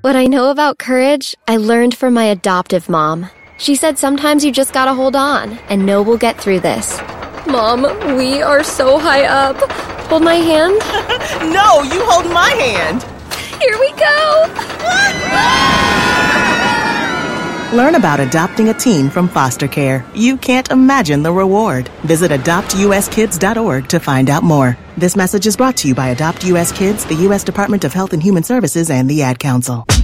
What I know about courage, I learned from my adoptive mom. She said sometimes you just gotta hold on and know we'll get through this. Mom, we are so high up. Hold my hand? No, you hold my hand. Here we go. Learn about adopting a teen from foster care. You can't imagine the reward. Visit adoptuskids.org to find out more. This message is brought to you by Adopt US Kids, the U.S. Department of Health and Human Services, and the Ad Council.